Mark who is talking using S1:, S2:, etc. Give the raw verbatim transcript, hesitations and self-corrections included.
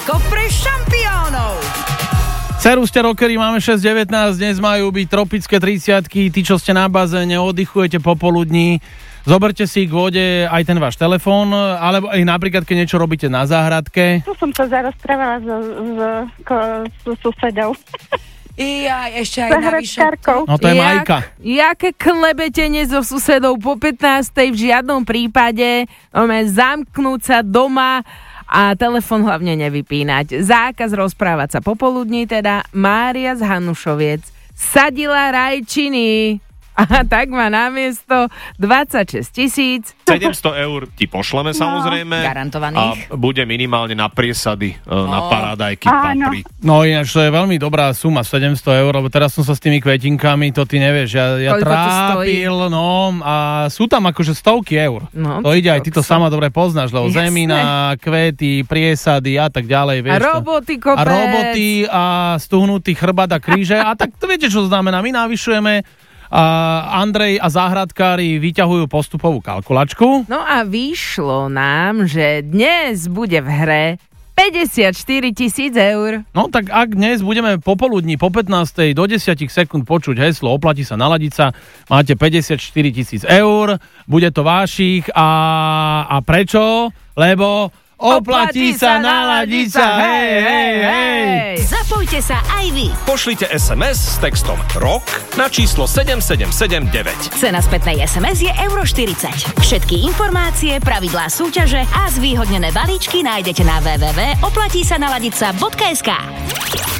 S1: Kofre šampiónov.
S2: Ceruste rockery, máme šesť devätnásť, dnes majú byť tropické tridsiatky, tí, čo ste na bazéne, oddychujete popoludní, zoberte si k vode aj ten váš telefón, alebo aj napríklad, keď niečo robíte na záhradke.
S3: Tu som sa zarozprávala so, so, so susedou.
S1: Ja ešte aj navyše.
S2: No to je
S4: Jak,
S2: Majka.
S4: Jaké klebetenie so susedou po pätnástej v žiadnom prípade, máme zamknúť sa doma a telefon hlavne nevypínať. Zákaz rozprávať sa popoludní, teda Mária z Hanušoviec sadila rajčiny a tak má namiesto dvadsaťšesť tisíc.
S5: sedemsto eur ti pošleme, no, samozrejme.
S1: Garantovaných.
S5: A bude minimálne na priesady, no. na parádajky,
S3: Áno.
S5: papry.
S2: No ináč, to je veľmi dobrá suma, sedemsto eur, lebo teraz som sa s tými kvetinkami, to ty nevieš, ja, ja
S4: Koľko to
S2: trápil, no, a sú tam akože stovky eur.
S4: No,
S2: to ide, aj ty to
S4: sa.
S2: sama dobre poznáš, lebo
S4: Jasné.
S2: zemina, kvety, priesady a tak ďalej, vieš.
S4: A
S2: to.
S4: roboty kopec.
S2: A roboty a stuhnutý chrbát a kríže. A tak to viete, čo to znamená. My navyšujeme a Andrej a záhradkári vyťahujú postupovú kalkulačku.
S4: No a vyšlo nám, že dnes bude v hre päťdesiatštyri tisíc eur.
S2: No tak ak dnes budeme popoludní po pätnástej do desať sekúnd počuť heslo oplatí sa naladiť sa, máte päťdesiatštyri tisíc eur, bude to vášich a, a prečo? Lebo oplatí sa naladiť sa, hej, hej, hej.
S1: Zapojte sa aj vy.
S6: Pošlite es em es s textom ROK na číslo sedem sedem sedem deväť.
S1: Cena spätnej es em es je euro štyridsať. Všetky informácie, pravidlá súťaže a zvýhodnené balíčky nájdete na w w w bodka oplatí sa naladiť sa bodka es ká.